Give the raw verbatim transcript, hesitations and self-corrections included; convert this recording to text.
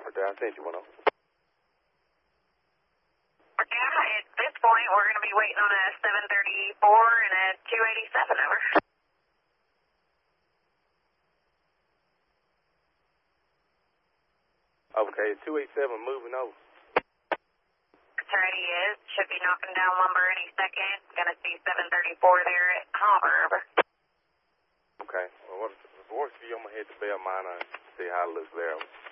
Okay, I sent you one over. Yeah, at this point, we're going to be waiting on a seven thirty-four and a two eighty-seven, over. Okay, two eighty-seven moving over. Already is. Should be knocking down lumber any second. Going to see seven thirty-four there at Harbor, over. Okay, well, what, if it works for you, I'm going to hit the bell miner and see how it looks there.